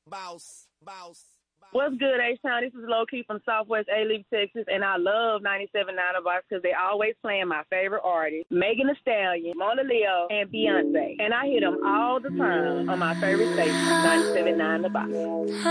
What's good, H-Town? This is Low Key from Southwest A-Leaf, Texas, and I love 97.9 The Box because they always playing my favorite artists, Megan Thee Stallion, Mona Leo, and Beyonce. And I hear them all the time on my favorite station, 97.9 The Box.